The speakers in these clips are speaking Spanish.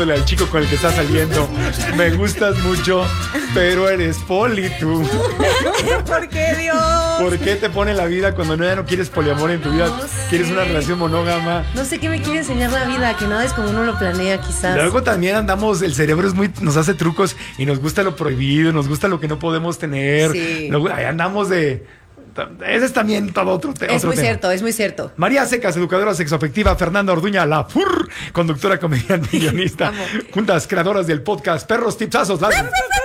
Al chico con el que estás saliendo, me gustas mucho, pero eres poli tú. ¿Por qué, Dios? ¿Por qué te pone la vida cuando ya no quieres poliamor en tu vida? No ¿Quieres sé. una relación monógama? No sé qué me quiere enseñar la vida, que nada es como uno lo planea, quizás. Luego también andamos, el cerebro nos hace trucos y nos gusta lo prohibido, nos gusta lo que no podemos tener. Sí. Luego, ahí andamos de... Ese es también todo otro, Es otro muy tema. cierto, es muy cierto. María Secas, educadora sexoafectiva. Fernanda Orduña, la FUR, conductora, comediante y guionista. Amo. Juntas creadoras del podcast Perros Tipsazos. Ok,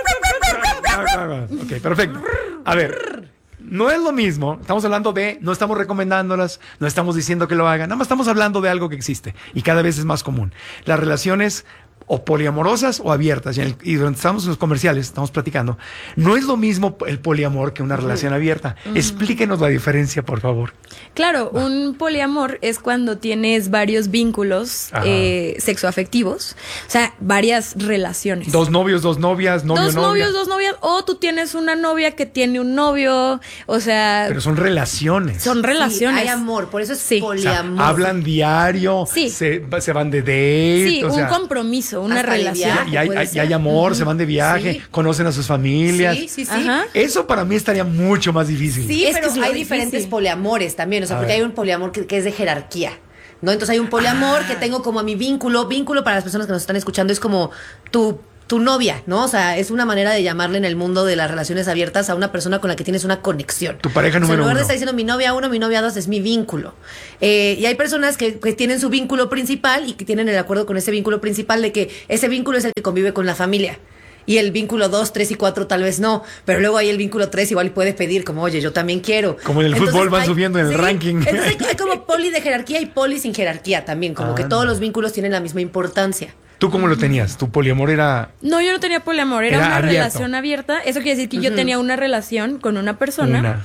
perfecto. A ver, no es lo mismo. Estamos hablando de, no estamos recomendándolas, no estamos diciendo que lo hagan. Nada más estamos hablando de algo que existe y cada vez es más común. Las relaciones o poliamorosas o abiertas. Y durante estamos en los comerciales, estamos platicando. No es lo mismo el poliamor que una relación abierta. Explíquenos la diferencia, por favor. Claro, un poliamor es cuando tienes varios vínculos sexoafectivos, o sea, varias relaciones. Dos novios, dos novias, novio, Dos novia. novios, dos novias, o tú tienes una novia que tiene un novio, o sea, Pero son relaciones. son relaciones. Sí, hay amor, por eso es Sí. O sea, poliamor. hablan diario, Sí. se van de date. Sí, o un sea, compromiso, una hasta de relación. viaje. y hay, puede y ser. hay amor, se van de viaje, Sí. conocen a sus familias. Sí, sí, sí. Ajá. Eso para mí estaría mucho más difícil. Sí, Es pero que es lo hay difícil. diferentes poliamores también, o sea, A porque ver. hay un poliamor que es de jerarquía, ¿no? Entonces hay un poliamor que tengo como a mi vínculo para las personas que nos están escuchando es como tu novia, ¿no? O sea, es una manera de llamarle en el mundo de las relaciones abiertas a una persona con la que tienes una conexión. Tu pareja O sea, número en lugar de uno. estar diciendo mi novia 1, mi novia 2, es mi vínculo. Y hay personas que tienen su vínculo principal y que tienen el acuerdo con ese vínculo principal de que ese vínculo es el que convive con la familia. Y el vínculo 2, 3 y 4 tal vez no, pero luego ahí el vínculo 3 igual puedes pedir como, oye, yo también quiero. Como en el fútbol van subiendo en el ranking. Entonces hay como poli de jerarquía y poli sin jerarquía también, como que todos los vínculos tienen la misma importancia. ¿Tú cómo lo tenías? ¿Tu poliamor era...? No, yo no tenía poliamor, era Era una abierto. relación abierta. Eso quiere decir que yo tenía una relación con una persona Una.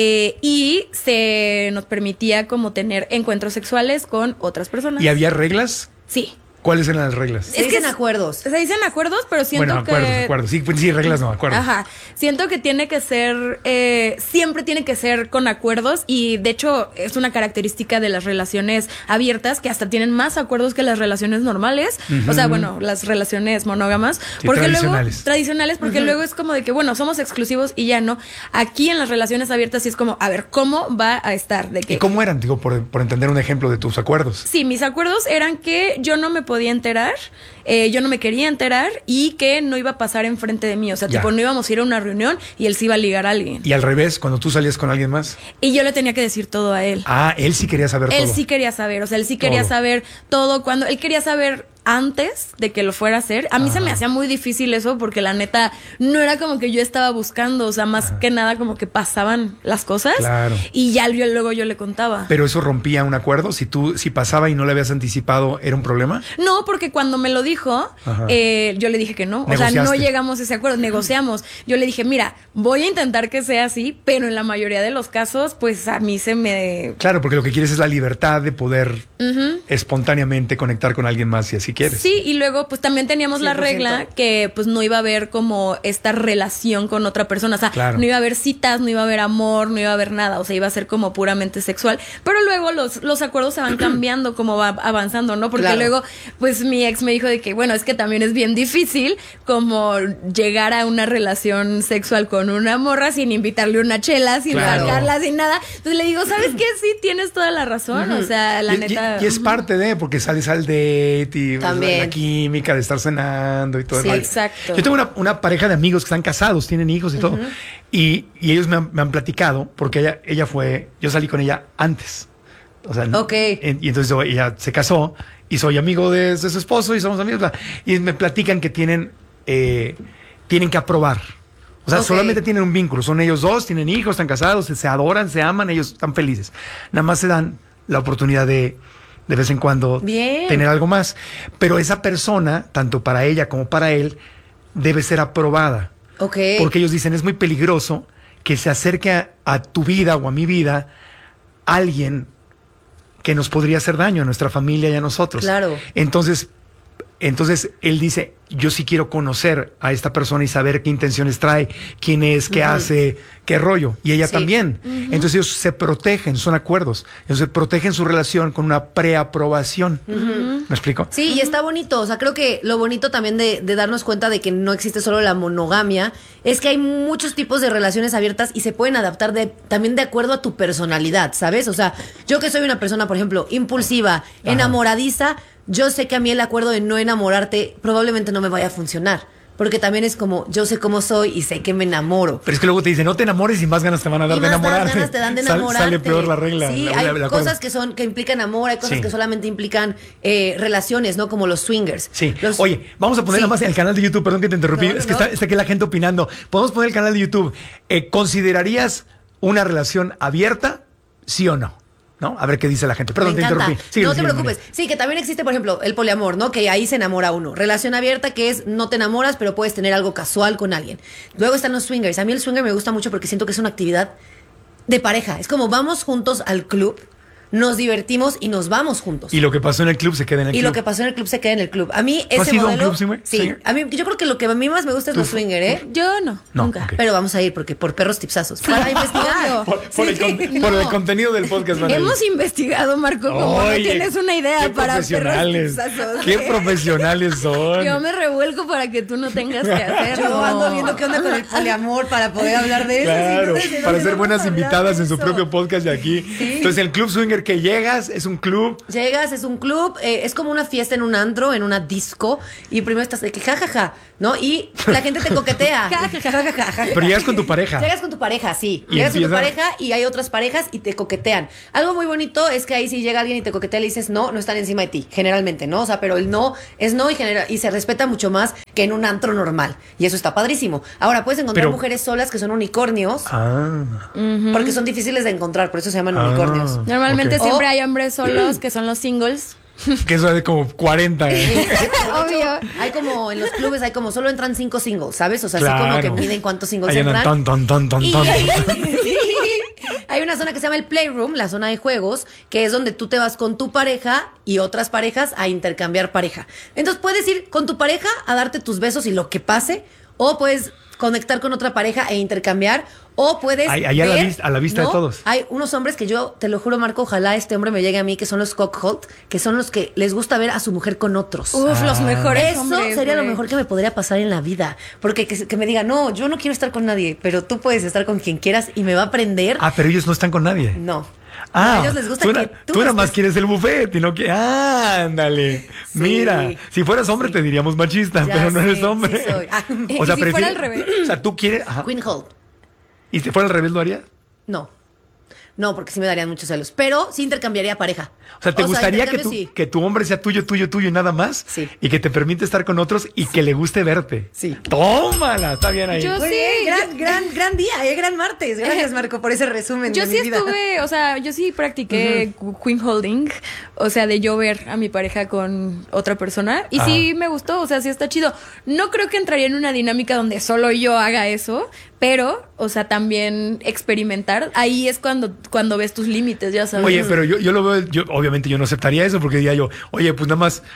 Y se nos permitía como tener encuentros sexuales con otras personas. ¿Y había reglas? Sí. ¿Cuáles eran las reglas? Se dicen acuerdos. Se dicen acuerdos, pero siento Bueno, que... acuerdos. Sí, pues, sí, reglas no, acuerdos. Ajá. Siento que tiene que ser, siempre tiene que ser con acuerdos y de hecho es una característica de las relaciones abiertas que hasta tienen más acuerdos que las relaciones normales. O sea, bueno, las relaciones monógamas. Sí, porque tradicionales. luego, tradicionales, porque luego es como de que, bueno, somos exclusivos y ya no. Aquí en las relaciones abiertas sí es como, a ver, ¿cómo va a estar? De que, ¿Y cómo eran? Digo, por entender un ejemplo de tus acuerdos. Sí, mis acuerdos eran que yo no me podía enterar, yo no me quería enterar y que no iba a pasar enfrente de mí. O sea, Ya. tipo, no íbamos a ir a una reunión y él se iba a ligar a alguien. Y al revés, cuando tú salías con alguien más. Y yo le tenía que decir todo a él. Ah, él sí quería saber Él todo. sí quería saber, o sea, él sí quería Todo. saber todo cuando él quería saber antes de que lo fuera a hacer. A mí se me hacía muy difícil eso porque la neta no era como que yo estaba buscando, o sea, más que nada como que pasaban las cosas Claro. y ya luego yo le contaba. Pero eso rompía un acuerdo. Si pasaba y no le habías anticipado, ¿era un problema? No, porque cuando me lo dijo, Ajá. yo le dije que no. O sea, no Negociaste. llegamos a ese acuerdo, negociamos. Yo le dije, mira, voy a intentar que sea así, pero en la mayoría de los casos, pues a mí se me... Claro, porque lo que quieres es la libertad de poder espontáneamente conectar con alguien más si así quieres. Sí, y luego pues también teníamos la 100%. regla que pues no iba a haber como esta relación con otra persona, o sea, Claro. no iba a haber citas, no iba a haber amor, no iba a haber nada, o sea, iba a ser como puramente sexual, pero luego los acuerdos se van cambiando como va avanzando, ¿no? Porque Claro. luego pues mi ex me dijo de que bueno, es que también es bien difícil como llegar a una relación sexual con una morra sin invitarle una chela, sin Claro. sacarla, sin nada. Entonces le digo, ¿sabes qué? Sí, tienes toda la razón, o sea, la neta... Y es parte de, porque sales al date y pues, También. la química de estar cenando y todo Sí, el rollo. exacto. Yo tengo una pareja de amigos que están casados, tienen hijos y todo. Y ellos me han platicado, porque ella fue, yo salí con ella antes. O sea, Ok. y entonces ella se casó y soy amigo de su esposo y somos amigos. Bla. Y me platican que tienen que aprobar. O sea, Ok. solamente tienen un vínculo. Son ellos dos, tienen hijos, están casados, se adoran, se aman, ellos están felices. Nada más se dan la oportunidad de vez en cuando Bien. tener algo más. Pero esa persona, tanto para ella como para él, debe ser aprobada. Ok. Porque ellos dicen, es muy peligroso que se acerque a tu vida o a mi vida alguien que nos podría hacer daño a nuestra familia y a nosotros. Claro. Entonces, Entonces él dice, yo sí quiero conocer a esta persona y saber qué intenciones trae, quién es, qué hace, qué rollo. Y ella también. Entonces ellos se protegen, son acuerdos. Ellos se protegen su relación con una preaprobación. ¿Me explico? Sí, y está bonito. O sea, creo que lo bonito también de darnos cuenta de que no existe solo la monogamia es que hay muchos tipos de relaciones abiertas y se pueden adaptar también de acuerdo a tu personalidad, ¿sabes? O sea, yo que soy una persona, por ejemplo, impulsiva, enamoradiza, yo sé que a mí el acuerdo de no enamorarte probablemente no me vaya a funcionar. Porque también es como, yo sé cómo soy y sé que me enamoro. Pero es que luego te dicen, no te enamores y más ganas te van a dar Y de más enamorarte. ganas te dan de enamorarte. Sale peor la regla. Sí, hay cosas que implican amor, hay cosas que solamente implican relaciones, ¿no? Como los swingers. Sí. Oye, vamos a poner nada más el canal de YouTube, perdón que te interrumpí, es que está aquí la gente opinando. Podemos poner el canal de YouTube. ¿Considerarías una relación abierta, sí o no? ¿No? A ver qué dice la gente. Perdón, te interrumpí. No te preocupes. Sí, que también existe, por ejemplo, el poliamor, ¿no? Que ahí se enamora uno. Relación abierta, que es no te enamoras, pero puedes tener algo casual con alguien. Luego están los swingers. A mí el swinger me gusta mucho porque siento que es una actividad de pareja. Es como vamos juntos al club, nos divertimos y nos vamos juntos. Y lo que pasó en el club se queda en el club. Y lo que pasó en el club se queda en el club. A mí ese has ido modelo... a un club, sí. swinger? A mí, yo creo que lo que a mí más me gusta es los swinger, ¿eh? Yo no, nunca. Okay. Pero vamos a ir porque por perros tipsazos. Para investigar. Por el contenido del podcast. Van a ir. Hemos investigado, Marco, como no tienes una idea qué para profesionales. perros tipsazos. Qué profesionales son. Yo me revuelco para que tú no tengas que hacerlo. Yo ando viendo qué onda con el poliamor para poder hablar de eso. Claro, Sí, entonces, para ser vamos buenas a hablar invitadas de en su eso. propio podcast de aquí. Sí. Entonces, el club swinger que llegas es un club. Llegas, es un club, es como una fiesta en un antro, en una disco, y primero estás de que jajaja, ¿no? Y la gente te coquetea. Ja. Pero llegas con tu pareja. Llegas con tu pareja, sí. Y Llegas con tu empieza- pareja y hay otras parejas y te coquetean. Algo muy bonito es que ahí si llega alguien y te coquetea, le dices no, no están encima de ti, generalmente, ¿no? O sea, pero el no es no y se respeta mucho más que en un antro normal. Y eso está padrísimo. Ahora, puedes encontrar Pero- mujeres solas que son unicornios, Ah. porque son difíciles de encontrar, por eso se llaman unicornios. Normalmente Ok. siempre hay hombres solos que son los singles. Que eso es de como 40. Obvio. Hay como en los clubes hay como solo entran 5 singles, ¿sabes? O sea, así como Claro. que miden cuántos singles Ahí andan entran. ton. Y sí, hay una zona que se llama el playroom, la zona de juegos, que es donde tú te vas con tu pareja y otras parejas a intercambiar pareja. Entonces puedes ir con tu pareja a darte tus besos y lo que pase, o puedes conectar con otra pareja e intercambiar, o puedes Ahí a la vista de todos. Hay unos hombres que yo, te lo juro, Marco, ojalá este hombre me llegue a mí, que son los cockhold, que son los que les gusta ver a su mujer con otros. Uf, los mejores Eso hombres, sería lo güey. mejor que me podría pasar en la vida. Porque que me diga, no, yo no quiero estar con nadie, pero tú puedes estar con quien quieras y me va a aprender. Ah, pero ellos no están con nadie. No. Ah, A ellos les gusta tú, que tú nada más estés- quieres el buffet y no que. Ándale. Sí. Mira, si fueras hombre te diríamos machista, Ya pero no eres sé, hombre. sí soy. Ah. ¿Y si fuera al revés? O sea, tú quieres. Ajá. Queen Hold. ¿Y si fuera al revés lo harías? No. No, porque sí me darían muchos celos. Pero sí intercambiaría pareja. O sea, ¿te gustaría que intercambio sí. que tu hombre sea tuyo y nada más? Sí. Y que te permite estar con otros y que le guste verte. Sí. Tómala, está bien ahí. Yo Muy sí. bien, gran día, gran martes. Gracias, Marco, por ese resumen Yo de sí mi vida. estuve, o sea, yo sí practiqué queen holding, o sea, de yo ver a mi pareja con otra persona y sí me gustó, o sea, sí está chido. No creo que entraría en una dinámica donde solo yo haga eso, pero, o sea, también experimentar, ahí es cuando ves tus límites, ya sabes. Oye, pero yo lo veo, obviamente yo no aceptaría eso porque diría yo, oye, pues nada más,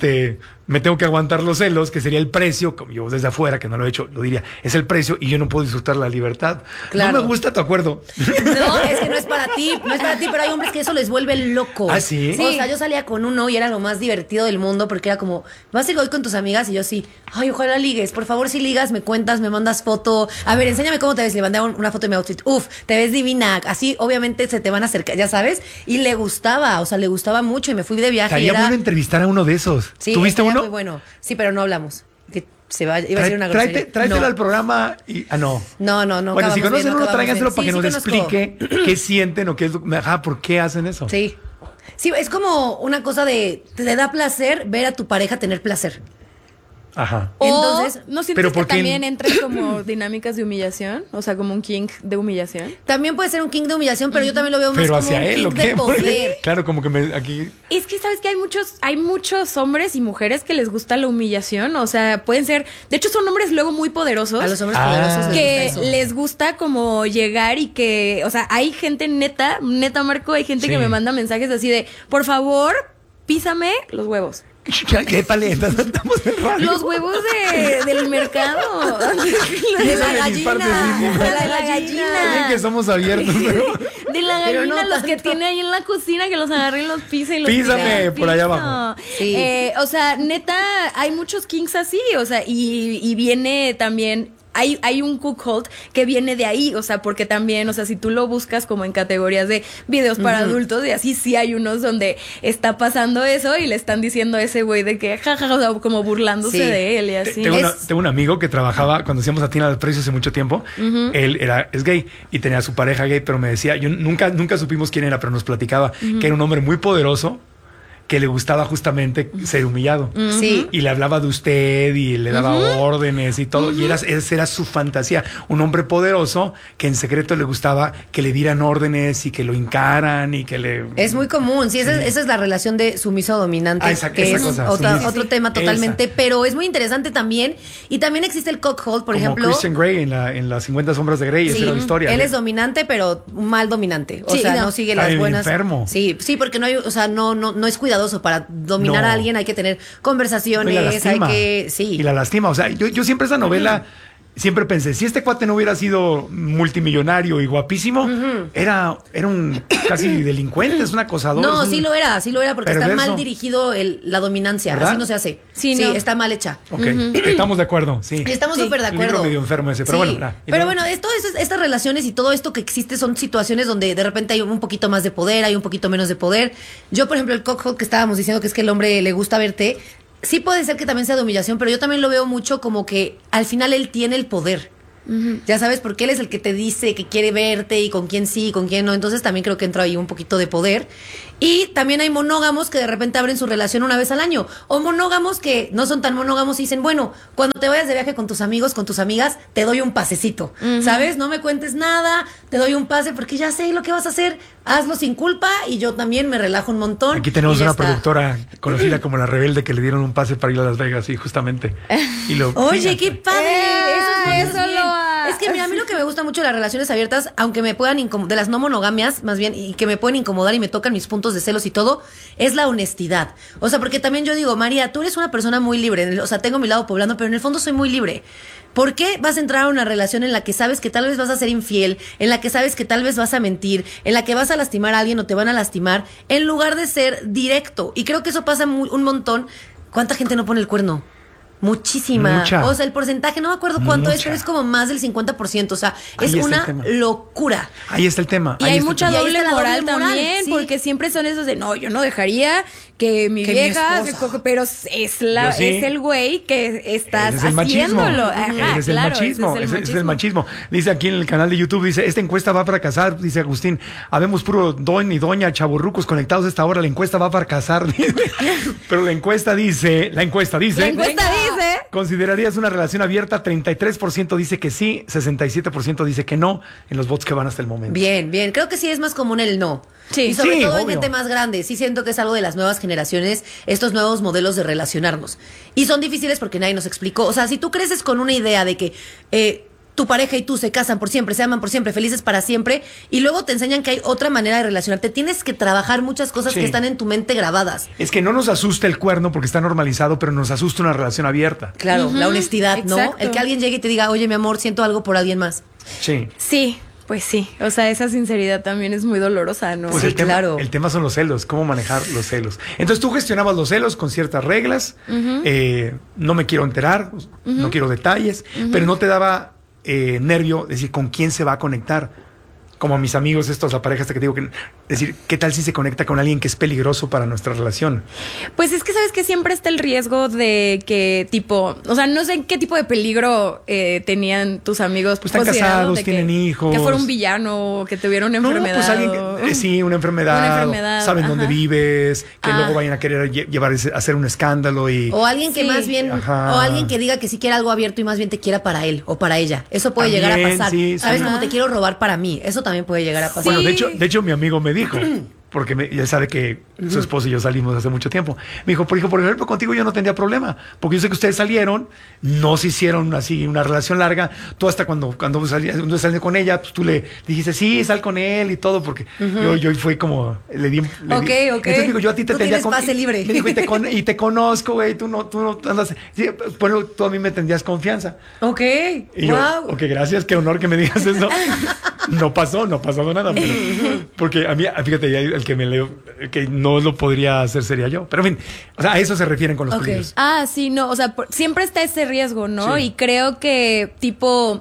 me tengo que aguantar los celos, que sería el precio, como yo desde afuera, que no lo he hecho, lo diría, es el precio y yo no puedo disfrutar la libertad. Claro. No me gusta tu acuerdo. No, es que no es para ti, pero hay hombres que eso les vuelve loco. ¿Ah, sí? O sea, yo salía con uno y era lo más divertido del mundo porque era como, ¿vas a ir hoy con tus amigas? Y yo sí, ay, ojalá ligues, por favor, si ligas, me cuentas, me mandas foto. A ver, enséñame cómo te ves. Le mandé una foto de mi outfit. Uf, te ves divina. Así, obviamente, se te van a acercar, ya sabes. Y le gustaba, o sea, le gustaba mucho y me fui de viaje. y Estaría era... bueno entrevistar a uno de esos. Sí, ¿Tuviste estaría uno? muy bueno. Sí, pero no hablamos. Que iba a decir una grosería. Tráetelo No. al programa y. Ah, no. No. Bueno, si acabamos conocen bien, no uno, acabamos tráiganselo bien. para que Sí, nos conozco. explique qué sienten o qué es. Ajá, ¿por qué hacen eso? Sí. Sí, es como una cosa de, te da placer ver a tu pareja tener placer. Ajá. O, Entonces, ¿no sientes pero que ¿por qué? también entran como dinámicas de humillación? O sea, como un king de humillación. También puede ser un king de humillación, pero yo también lo veo más Pero como hacia un él, king ¿o de qué? poder. Claro, como que aquí. Es que sabes que hay muchos hombres y mujeres que les gusta la humillación. O sea, pueden ser, de hecho son hombres luego muy poderosos. A los hombres Ah. poderosos Que les gusta eso. les gusta como llegar y que, o sea, hay gente neta Marco, hay gente Sí. que me manda mensajes así de, por favor, písame los huevos. ¿Qué paletas? Estamos en radio. Los huevos del mercado. De la gallina. De la gallina. Bien que somos abiertos, pero... De la Pero gallina, no los que tanto. tiene ahí en la cocina, que los agarra y los pisa y los Písame tira al por allá piso. abajo. Sí. O sea, neta, hay muchos kinks así, o sea, y viene también... Hay un cuckold que viene de ahí, o sea, porque también, o sea, si tú lo buscas como en categorías de videos para adultos y así, sí hay unos donde está pasando eso y le están diciendo a ese güey de que jajaja, o sea, como burlándose Sí. de él y así. Tengo un amigo que trabajaba cuando hacíamos a Tina del Precio hace mucho tiempo. Él es gay y tenía a su pareja gay, pero me decía, yo nunca supimos quién era, pero nos platicaba que era un hombre muy poderoso que le gustaba justamente ser humillado. Sí. Y le hablaba de usted y le daba órdenes y todo. Y esa era su fantasía. Un hombre poderoso que en secreto le gustaba que le dieran órdenes y que lo hincaran y que le... Es muy común, sí, esa es la relación de sumiso-dominante, que esa es cosa, otro tema totalmente, Esa. pero es muy interesante también. Y también existe el cuckold, por Como ejemplo. Christian Grey en las 50 sombras de Grey. Sí, Esa era la historia. él es dominante, pero un mal dominante. O Sí, sea, no. no sigue Está las bien buenas. enfermo. Sí, sí, porque no hay, o sea, no es cuidadoso. Para dominar No. a alguien hay que tener No, y la conversaciones, hay lastima. que. Sí. Y la lastima. O sea, yo siempre esa novela, siempre pensé, si este cuate no hubiera sido multimillonario y guapísimo, era un casi delincuente, es un acosador. No, es un- sí lo era, porque está perverso. mal dirigido la dominancia. ¿Verdad? Así no se hace. Sí, Sí, no. está mal hecha. Ok, estamos de acuerdo, sí. Estamos súper de El libro acuerdo. medio enfermo ese, pero Sí. bueno. Y Pero luego- bueno, estas relaciones y todo esto que existe son situaciones donde de repente hay un poquito más de poder, hay un poquito menos de poder. Yo, por ejemplo, el cuckold que estábamos diciendo que es que el hombre le gusta verte, sí puede ser que también sea de humillación, pero yo también lo veo mucho como que al final él tiene el poder. Ya sabes, porque él es el que te dice que quiere verte y con quién sí y con quién no. Entonces también creo que entra ahí un poquito de poder. Y también hay monógamos que de repente abren su relación una vez al año. O monógamos que no son tan monógamos y dicen, bueno, cuando te vayas de viaje con tus amigos, con tus amigas, te doy un pasecito. ¿Sabes? No me cuentes nada, te doy un pase porque ya sé lo que vas a hacer. Hazlo sin culpa y yo también me relajo un montón. Aquí tenemos y ya una está. productora conocida como La Rebelde que le dieron un pase para ir a Las Vegas, sí, justamente. Y lo, Oye, fíjate. qué padre. Eso eso lo- Es que mira, a mí lo que me gusta mucho de las relaciones abiertas, aunque me puedan incomodar, de las no monogamias, más bien, y que me pueden incomodar y me tocan mis puntos de celos y todo, es la honestidad. O sea, porque también yo digo, María, tú eres una persona muy libre. O sea, tengo mi lado poblano, pero en el fondo soy muy libre. ¿Por qué vas a entrar a una relación en la que sabes que tal vez vas a ser infiel, en la que sabes que tal vez vas a mentir, en la que vas a lastimar a alguien o te van a lastimar, en lugar de ser directo? Y creo que eso pasa un montón. ¿Cuánta gente no pone el cuerno? Muchísima. Mucha. O sea, el porcentaje, no me acuerdo cuánto es, Mucha. pero es como más del 50%. O sea, Ahí es está el una tema. locura. Ahí está el tema. Y ahí hay está el mucha tema. Y ahí doble está la moral doble moral, también, sí. porque siempre son esos de, no, yo no dejaría que mi Que mi vieja esposa. se coge, pero es Yo sí. es el güey que estás Ese es el machismo. haciéndolo. Ajá, Ese es el claro, machismo. ese Ese es el machismo. Dice aquí en el canal de YouTube, dice, esta encuesta va a fracasar, dice Agustín. Habemos puro don y doña chavorrucos conectados a esta hora. La encuesta va a fracasar. Dice. Pero la encuesta dice, La encuesta dice, ¿considerarías una relación abierta? 33% dice que sí, 67% dice que no, en los votos que van hasta el momento. Bien, bien. Creo que sí es más común el no. Sí. Y sobre Sí, todo en obvio. gente más grande. Sí siento que es algo de las nuevas generaciones, estos nuevos modelos de relacionarnos. Y son difíciles porque nadie nos explicó. O sea, si tú creces con una idea de que tu pareja y tú se casan por siempre, se aman por siempre, felices para siempre, y luego te enseñan que hay otra manera de relacionarte, tienes que trabajar muchas cosas Sí. que están en tu mente grabadas. Es que no nos asusta el cuerno porque está normalizado, pero nos asusta una relación abierta. Claro, la honestidad, ¿no? exacto. El que alguien llegue y te diga, oye, mi amor, siento algo por alguien más. Sí. Sí, pues sí. O sea, esa sinceridad también es muy dolorosa, ¿no? Pues Sí, el tema, claro. el tema son los celos, cómo manejar los celos. Entonces tú gestionabas los celos con ciertas reglas, no me quiero enterar, no quiero detalles, pero no te daba nervio decir con quién se va a conectar. Como a mis amigos estos, la pareja esta que te digo, que decir, ¿qué tal si se conecta con alguien que es peligroso para nuestra relación? Pues es que sabes que siempre está el riesgo de que tipo, o sea, no sé en qué tipo de peligro tenían tus amigos. Pues están considerado casados, de que- tienen hijos. Que fuera un villano, que tuviera una enfermedad. No, pues alguien que, sí, una enfermedad, Una enfermedad, saben dónde ajá. vives, que Ah. luego vayan a querer llevar hacer un escándalo y O alguien que Sí. más bien, Ajá. o alguien que diga que sí quiere algo abierto y más bien te quiera para él o para ella. Eso puede También, llegar a pasar. sí, ¿Sabes? sí. Como te quiero robar para mí. Eso también puede llegar a pasar. bueno, Sí. de hecho mi amigo me dijo, porque él sabe que su esposo y yo salimos hace mucho tiempo. Me dijo, por ejemplo, contigo yo no tendría problema, porque yo sé que ustedes salieron, no se hicieron así una relación larga. Tú hasta cuando salías con ella, pues tú le dijiste, sí, sal con él y todo, porque yo fui como, le di. Entonces digo, yo a ti te tú tendría tienes pase libre. Me dijo, y te conozco, güey, tú no andas. Sí, bueno, tú a mí me tendrías confianza. Ok, y yo, ok, gracias, qué honor que me digas eso. No pasó nada, pero porque a mí, fíjate, ya el que no lo podría hacer sería yo. Pero en fin, o sea, a eso se refieren con los peligros. Ah, sí, no, o sea, siempre está ese riesgo, ¿no? Sí. Y creo que tipo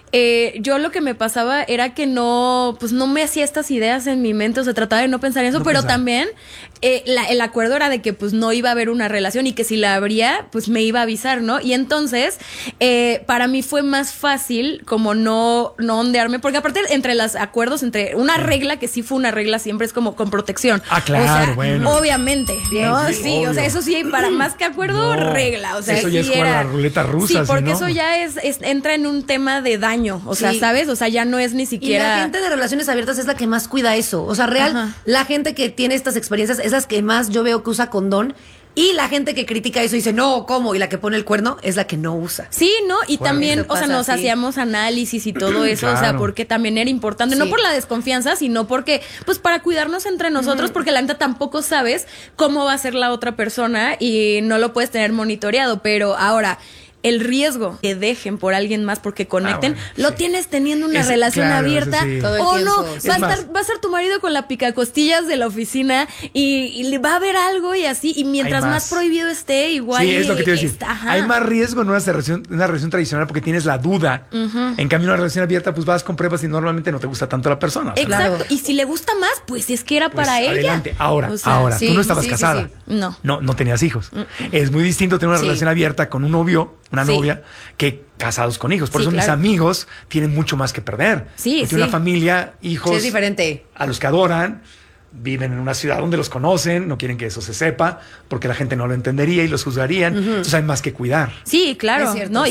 yo lo que me pasaba era que no me hacía estas ideas en mi mente, o sea, trataba de no pensar en eso, pero también el acuerdo era de que pues no iba a haber una relación y que si la habría, pues me iba a avisar, ¿no? Y entonces, para mí fue más fácil como no ondearme, porque aparte entre los acuerdos, entre una regla, que sí fue una regla, siempre es como con protección. Ah, claro, o sea, bueno. Obviamente, ¿no? Sí, o sea, eso sí, para más que acuerdo, regla, o sea, eso ya sí es como la ruleta rusa. Sí, porque ¿no? eso ya entra en un tema de daño, o sea, ¿sabes? O sea, ya no es ni siquiera... Y la gente de relaciones abiertas es la que más cuida eso. O sea, real, la gente que tiene estas experiencias, esas que más yo veo que usa condón. Y la gente que critica eso y dice, no, ¿cómo? Y la que pone el cuerno es la que no usa. Sí, ¿no? Y también, Eso o sea, pasa, nos hacíamos análisis y todo eso, Claro. o sea, porque también era importante, no por la desconfianza, sino porque, pues, para cuidarnos entre nosotros, porque la neta tampoco sabes cómo va a ser la otra persona y no lo puedes tener monitoreado, pero ahora... El riesgo que dejen por alguien más porque conecten, lo tienes teniendo una relación abierta. Sí. Todo el No, tiempo. va a estar tu marido con la picacostillas de la oficina y le va a haber algo y así, y mientras Hay más más. prohibido esté, igual. Sí, es lo que te iba a decir. Ajá. Hay más riesgo en una relación tradicional porque tienes la duda. En cambio, en una relación abierta, pues vas con pruebas y normalmente no te gusta tanto la persona. O sea, Exacto. Claro. Y si le gusta más, pues es que era pues, para ella. adelante. Ahora, O sea, sí, tú no estabas sí, casada. sí, No. No tenías hijos. Es muy distinto tener una Sí. relación abierta con un novio, una Sí. novia, que casados con hijos. Por Sí, eso mis claro. amigos tienen mucho más que perder. Sí, Porque sí. una familia, hijos, Sí, es diferente. a los que adoran, viven en una ciudad donde los conocen, no quieren que eso se sepa, porque la gente no lo entendería y los juzgarían. Entonces hay más que cuidar. Sí, claro. Es cierto. ¿no?